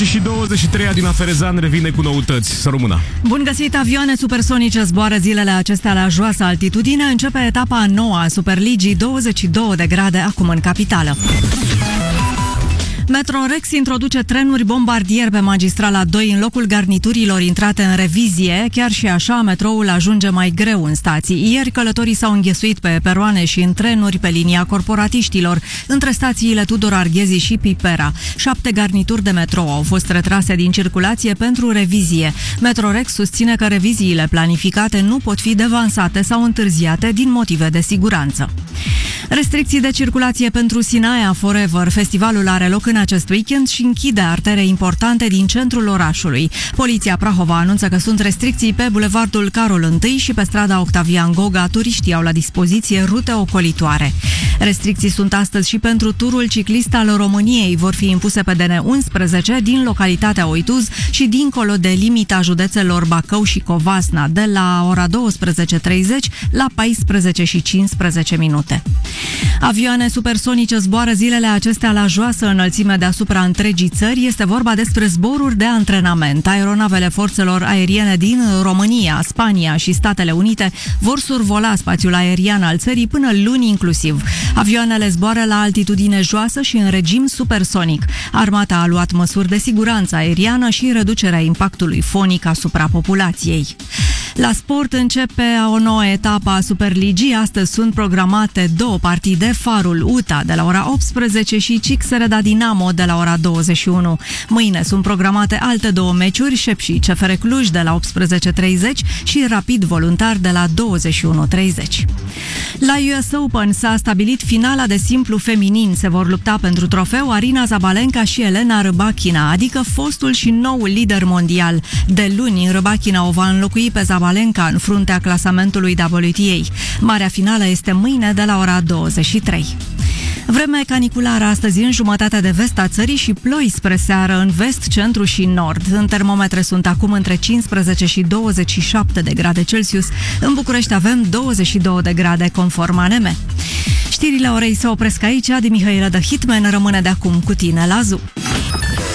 11:23, Adina Ferezan revine cu noutăți. Să rămână! Bun găsit! Avioane supersonice zboară zilele acestea la joasă altitudine. Începe etapa nouă a Superligii, 22 de grade acum în capitală. Metrorex introduce trenuri bombardier pe magistrala 2 în locul garniturilor intrate în revizie. Chiar și așa, metroul ajunge mai greu în stații. Ieri, călătorii s-au înghesuit pe peroane și în trenuri pe linia corporatiștilor, între stațiile Tudor Arghezi și Pipera. 7 garnituri de metrou au fost retrase din circulație pentru revizie. Metrorex susține că reviziile planificate nu pot fi devansate sau întârziate din motive de siguranță. Restricții de circulație pentru Sinaia Forever. Festivalul are loc în acest weekend și închide artere importante din centrul orașului. Poliția Prahova anunță că sunt restricții pe bulevardul Carol I și pe strada Octavian Goga. Turiștii au la dispoziție rute ocolitoare. Restricții sunt astăzi și pentru turul ciclist al României. Vor fi impuse pe DN11 din localitatea Oituz și dincolo de limita județelor Bacău și Covasna, de la ora 12:30 la 14:15. Avioane supersonice zboară zilele acestea la joasă înălțime deasupra întregii țări. Este vorba despre zboruri de antrenament. Aeronavele forțelor aeriene din România, Spania și Statele Unite vor survola spațiul aerian al țării până luni inclusiv. Avioanele zboară la altitudine joasă și în regim supersonic. Armata a luat măsuri de siguranță aeriană și reducerea impactului fonic asupra populației. La sport începe o nouă etapă a Superligii. Astăzi sunt programate două partide, Farul UTA de la ora 18 și Cixereda Dinamo de la ora 21. Mâine sunt programate alte două meciuri, Șepși CFR Cluj de la 18:30 și Rapid Voluntar de la 21:30. La US Open s-a stabilit finala de simplu feminin. Se vor lupta pentru trofeu Arina Zabalenka și Elena Rybakina, adică fostul și noul lider mondial. De luni, Rybakina o va înlocui pe Zabalenka în fruntea clasamentului WTA. Marea finală este mâine de la ora 23. Vreme caniculară astăzi în jumătatea de vest a țării și ploi spre seară în vest, centru și nord. În termometre sunt acum între 15 și 27 de grade Celsius. În București avem 22 de grade conform ANM. Știrile orei se opresc aici. Adi Mihaela de Hitman rămâne de acum cu tine la ZU.